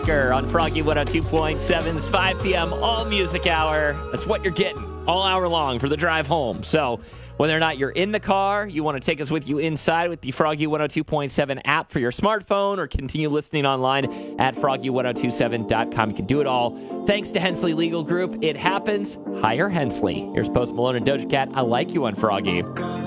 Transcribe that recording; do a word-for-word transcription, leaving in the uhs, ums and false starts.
on Froggy one oh two point seven's five p.m. All Music Hour. That's what you're getting all hour long for the drive home. So whether or not you're in the car, you want to take us with you inside with the Froggy one oh two point seven app for your smartphone, or continue listening online at froggy ten twenty-seven dot com. You can do it all thanks to Hensley Legal Group. It happens. Hire Hensley. Here's Post Malone and Doja Cat. I like you on Froggy.